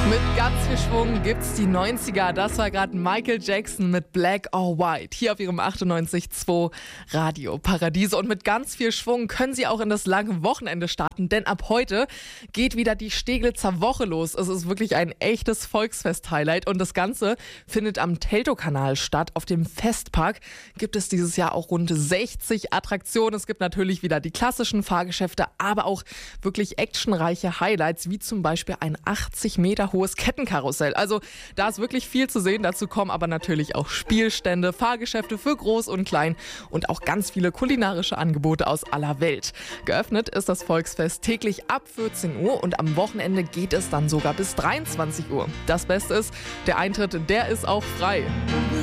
Mit ganz viel Schwung gibt's die 90er. Das war gerade Michael Jackson mit Black or White hier auf ihrem 98.2 Radio Paradiese. Und mit ganz viel Schwung können Sie auch in das lange Wochenende starten, denn ab heute geht wieder die Steglitzer Woche los. Es ist wirklich ein echtes Volksfest-Highlight und das Ganze findet am Teltow-Kanal statt. Auf dem Festpark gibt es dieses Jahr auch rund 60 Attraktionen. Es gibt natürlich wieder die klassischen Fahrgeschäfte, aber auch wirklich actionreiche Highlights, wie zum Beispiel ein 80 Meter hohes Kettenkarussell. Also da ist wirklich viel zu sehen. Dazu kommen aber natürlich auch Spielstände, Fahrgeschäfte für Groß und Klein und auch ganz viele kulinarische Angebote aus aller Welt. Geöffnet ist das Volksfest täglich ab 14 Uhr und am Wochenende geht es dann sogar bis 23 Uhr. Das Beste ist, der Eintritt, der ist auch frei.